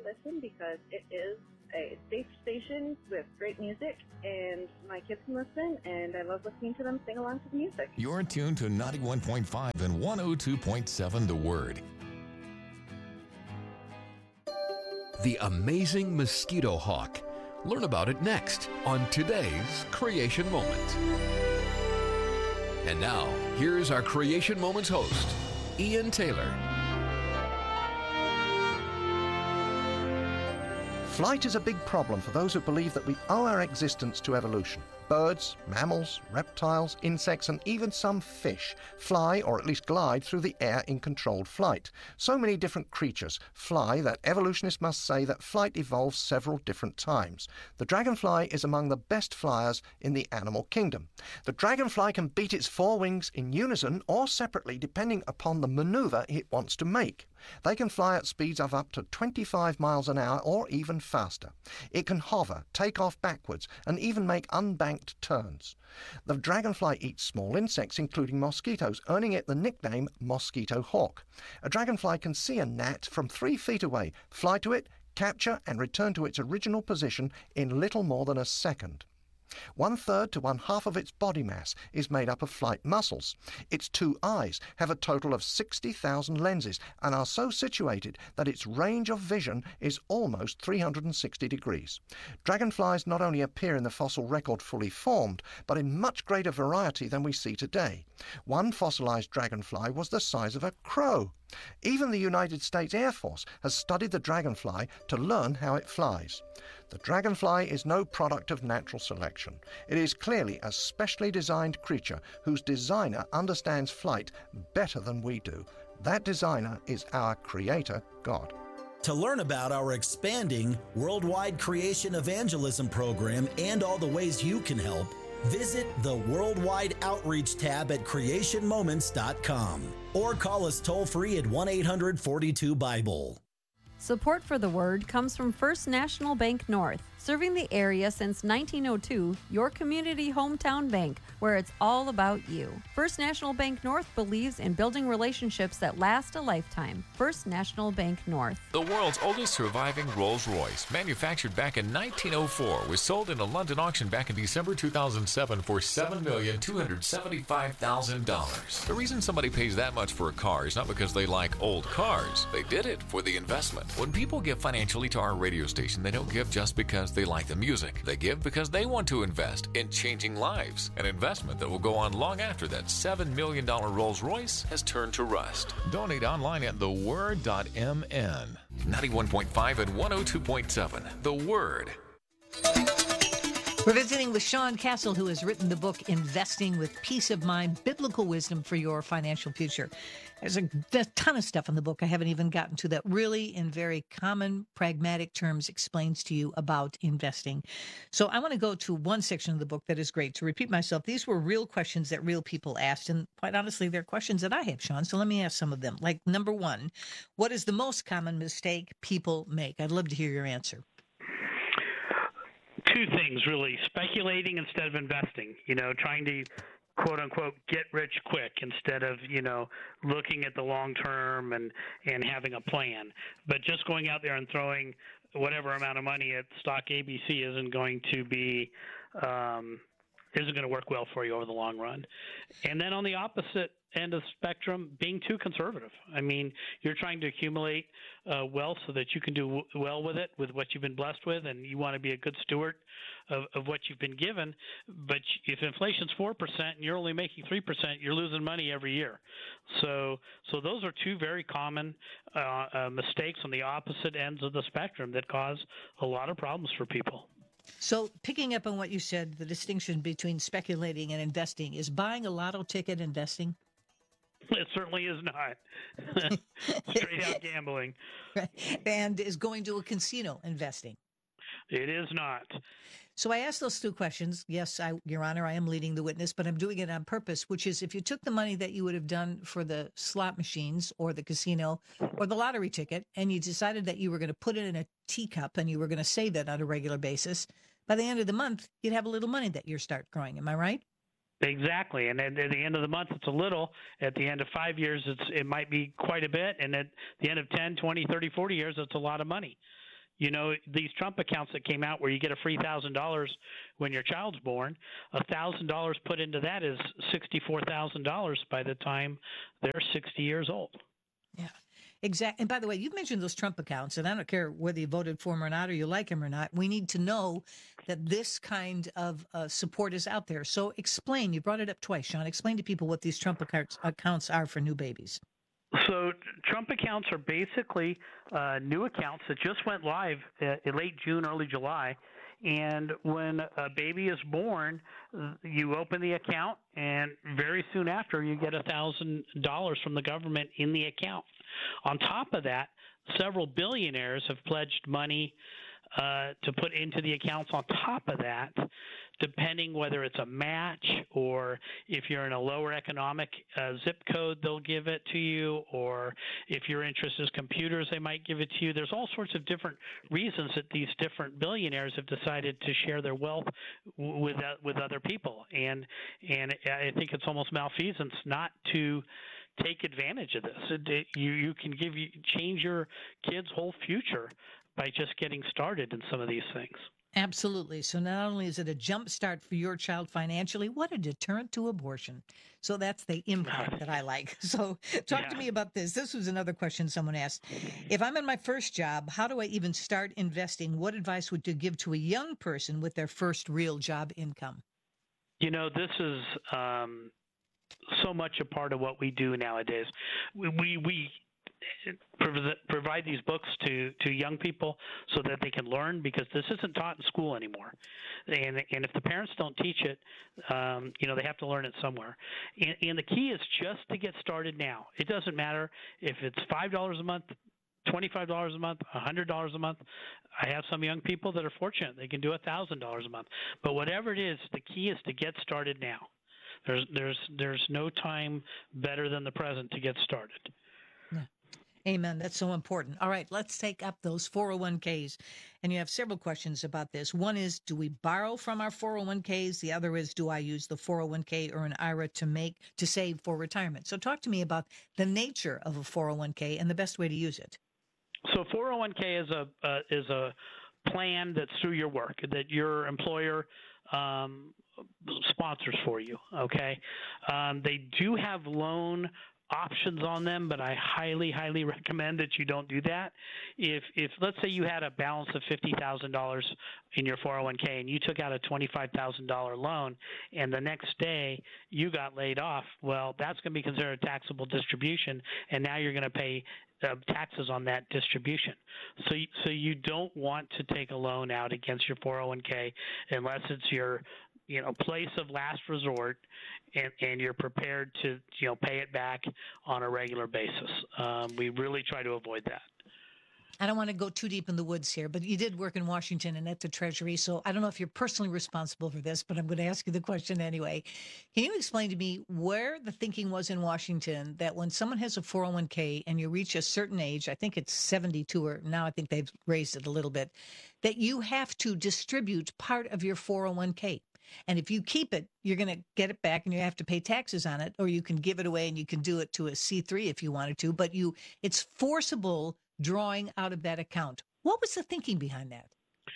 listen because it is a safe station with great music, and my kids can listen, and I love listening to them sing along to the music. You're tuned to 91.5 and 102.7 The Word. The amazing mosquito hawk. Learn about it next on today's Creation Moment. And now, here's our Creation Moments host, Ian Taylor. Flight is a big problem for those who believe that we owe our existence to evolution. Birds, mammals, reptiles, insects, and even some fish fly, or at least glide, through the air in controlled flight. So many different creatures fly that evolutionists must say that flight evolves several different times. The dragonfly is among the best flyers in the animal kingdom. The dragonfly can beat its four wings in unison or separately depending upon the maneuver it wants to make. They can fly at speeds of up to 25 miles an hour or even faster. It can hover, take off backwards, and even make unbanked turns. The dragonfly eats small insects, including mosquitoes, earning it the nickname mosquito hawk. A dragonfly can see a gnat from 3 feet away, fly to it, capture, and return to its original position in little more than a second. 1/3 to 1/2 of its body mass is made up of flight muscles. Its 2 eyes have a total of 60,000 lenses and are so situated that its range of vision is almost 360 degrees. Dragonflies not only appear in the fossil record fully formed, but in much greater variety than we see today. One fossilized dragonfly was the size of a crow. Even the United States Air Force has studied the dragonfly to learn how it flies. The dragonfly is no product of natural selection. It is clearly a specially designed creature whose designer understands flight better than we do. That designer is our Creator, God. To learn about our expanding worldwide creation evangelism program and all the ways you can help, visit the Worldwide Outreach tab at creationmoments.com or call us toll-free at 1-800-42-BIBLE. Support for the Word comes from First National Bank North, serving the area since 1902, your community hometown bank, where it's all about you. First National Bank North believes in building relationships that last a lifetime. First National Bank North. The world's oldest surviving Rolls-Royce, manufactured back in 1904, was sold in a London auction back in December 2007 for $7,275,000. The reason somebody pays that much for a car is not because they like old cars. They did it for the investment. When people give financially to our radio station, they don't give just because they like the music. They give because they want to invest in changing lives, an investment that will go on long after that $7 million Rolls-Royce has turned to rust. Donate online at theword.mn. 91.5 and 102.7. The Word. We're visiting with Sean Castle, who has written the book Investing with Peace of Mind, Biblical Wisdom for Your Financial Future. There's a ton of stuff in the book I haven't even gotten to that really, in very common, pragmatic terms, explains to you about investing. So I want to go to one section of the book that is great. To repeat myself, these were real questions that real people asked, and quite honestly, they're questions that I have, Sean, so let me ask some of them. Like, number one, what is the most common mistake people make? I'd love to hear your answer. Two things, really. Speculating instead of investing, trying to quote unquote get rich quick instead of looking at the long term and having a plan. But just going out there and throwing whatever amount of money at stock ABC isn't going to work well for you over the long run. And then on the opposite end of the spectrum, being too conservative. I mean, you're trying to accumulate wealth so that you can do well with it, with what you've been blessed with, and you want to be a good steward of what you've been given. But if inflation's 4% and you're only making 3%, you're losing money every year. So those are two very common mistakes on the opposite ends of the spectrum that cause a lot of problems for people. So picking up on what you said, the distinction between speculating and investing, is buying a lotto ticket investing? It certainly is not. Straight out gambling. Right. And is going to a casino investing? It is not. So I asked those two questions. Yes, Your Honor, I am leading the witness, but I'm doing it on purpose, which is if you took the money that you would have done for the slot machines or the casino or the lottery ticket and you decided that you were going to put it in a teacup and you were going to save it on a regular basis, by the end of the month, you'd have a little money that you start growing. Am I right? Exactly. And at the end of the month, it's a little. At the end of 5 years, it might be quite a bit. And at the end of 10, 20, 30, 40 years, it's a lot of money. These Trump accounts that came out where you get a free $1,000 when your child's born, $1,000 put into that is $64,000 by the time they're 60 years old. Yeah, exactly. And by the way, you've mentioned those Trump accounts, and I don't care whether you voted for him or not, or you like him or not. We need to know that this kind of support is out there. So explain. You brought it up twice, Sean. Explain to people what these Trump accounts are for new babies. So Trump accounts are basically new accounts that just went live in late June, early July. And when a baby is born, you open the account, and very soon after, you get $1,000 from the government in the account. On top of that, several billionaires have pledged money to put into the accounts on top of that, depending whether it's a match or if you're in a lower economic zip code, they'll give it to you, or if your interest is computers, they might give it to you. There's all sorts of different reasons that these different billionaires have decided to share their wealth with other people, and I think it's almost malfeasance not to take advantage of this. You can change your kid's whole future by just getting started in some of these things. Absolutely. So not only is it a jump start for your child financially, what a deterrent to abortion. So that's the impact that I like. So talk to me about this. This was another question someone asked. If I'm in my first job, how do I even start investing? What advice would you give to a young person with their first real job income? This is so much a part of what we do nowadays. We provide these books to young people so that they can learn, because this isn't taught in school anymore, and if the parents don't teach it, they have to learn it somewhere. And the key is just to get started now. It doesn't matter if it's $5 a month, $25 a month, $100 a month. I have some young people that are fortunate; they can do $1,000 a month. But whatever it is, the key is to get started now. There's no time better than the present to get started. Yeah. Amen. That's so important. All right, let's take up those 401ks. And you have several questions about this. One is, do we borrow from our 401ks? The other is, do I use the 401k or an IRA to save for retirement? So talk to me about the nature of a 401k and the best way to use it. So 401k is a plan that's through your work, that your employer sponsors for you. Okay, they do have loan options on them, but I highly recommend that you don't do that. If let's say you had a balance of $50,000 in your 401k and you took out a $25,000 loan, and the next day you got laid off, well, that's going to be considered a taxable distribution, and now you're going to pay taxes on that distribution. So you don't want to take a loan out against your 401k unless it's your place of last resort, and you're prepared to pay it back on a regular basis. We really try to avoid that. I don't want to go too deep in the woods here, but you did work in Washington and at the Treasury, so I don't know if you're personally responsible for this, but I'm going to ask you the question anyway. Can you explain to me where the thinking was in Washington that when someone has a 401k and you reach a certain age, I think it's 72, or now I think they've raised it a little bit, that you have to distribute part of your 401k? And if you keep it, you're going to get it back and you have to pay taxes on it, or you can give it away and you can do it to a C3 if you wanted to, but it's forcible drawing out of that account. What was the thinking behind that?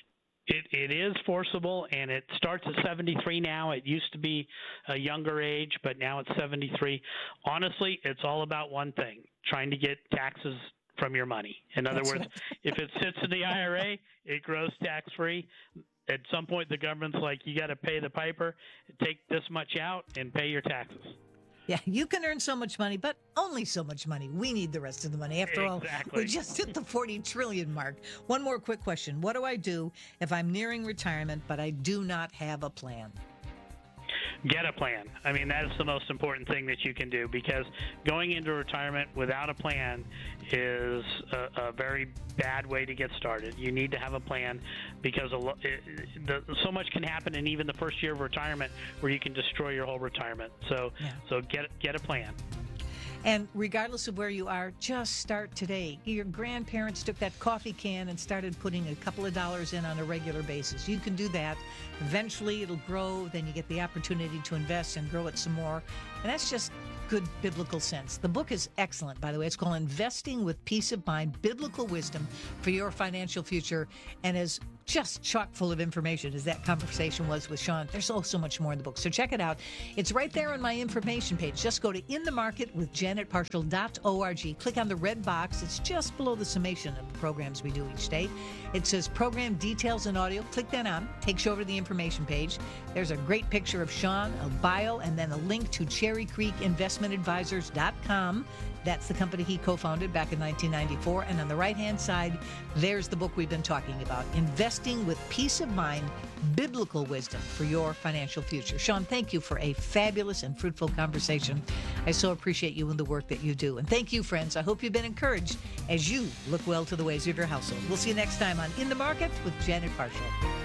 It is forcible, and it starts at 73 now. It used to be a younger age, but now it's 73. Honestly, it's all about one thing: trying to get taxes from your money. In other words, if it sits in the IRA, it grows tax-free. At some point, the government's like, you got to pay the piper, take this much out, and pay your taxes. Yeah, you can earn so much money, but only so much money. We need the rest of the money. After all, we just hit the 40 trillion mark. One more quick question. What do I do if I'm nearing retirement, but I do not have a plan? Get a plan. I mean, that is the most important thing that you can do, because going into retirement without a plan is a very bad way to get started. You need to have a plan, because so much can happen in even the first year of retirement where you can destroy your whole retirement. So get a plan. And regardless of where you are, just start today. Your grandparents took that coffee can and started putting a couple of dollars in on a regular basis. You can do that. Eventually, it'll grow. Then you get the opportunity to invest and grow it some more. And that's just good biblical sense. The book is excellent, by the way. It's called Investing with Peace of Mind, Biblical Wisdom for Your Financial Future, and is just chock full of information as that conversation was with Sean. There's so much more in the book. So check it out. It's right there on my information page. Just go to inthemarketwithjanetparshall.org. Click on the red box. It's just below the summation of the programs we do each day. It says Program Details and Audio. Click that on. Takes you over to the information page. There's a great picture of Sean, a bio, and then a link to CherryCreekInvestmentAdvisors.com. That's the company he co-founded back in 1994. And on the right-hand side, there's the book we've been talking about, Investing with Peace of Mind, Biblical Wisdom for Your Financial Future. Sean, thank you for a fabulous and fruitful conversation. I so appreciate you and the work that you do. And thank you, friends. I hope you've been encouraged as you look well to the ways of your household. We'll see you next time on In the Market with Janet Parshall.